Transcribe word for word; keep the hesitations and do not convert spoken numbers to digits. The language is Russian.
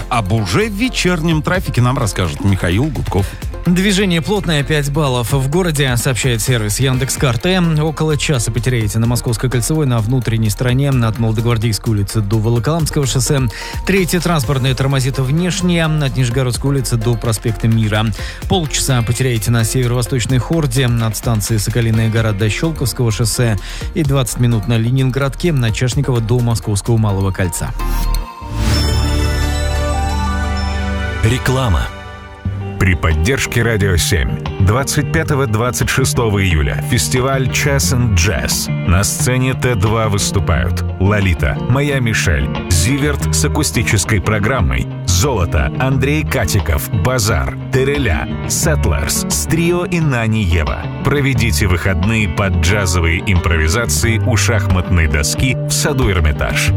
об уже вечернем трафике нам расскажет Михаил Гудков. Движение плотное, пять баллов. В городе, сообщает сервис Яндекс.Карты, около часа потеряете на Московской кольцевой на внутренней стороне от Молодогвардейской улицы до Волоколамского шоссе. Третье транспортное тормозит внешне от Нижегородской улицы до проспекта Мира. Полчаса потеряете на северо-восточной Хорде от станции Соколиная гора до Щелковского шоссе и двадцать минут на Ленинградке на Чашникова до Московского Малого кольца. Реклама. При поддержке Радио семь двадцать пятого — двадцать шестого июля фестиваль «Час энд Джаз». На сцене Т два выступают Лолита, Моя Мишель, Зиверт с акустической программой, Золото, Андрей Катиков, Базар, Тереля, Сеттлерс, Стрио и Нани Ева. Проведите выходные под джазовые импровизации у шахматной доски в саду Эрмитаж.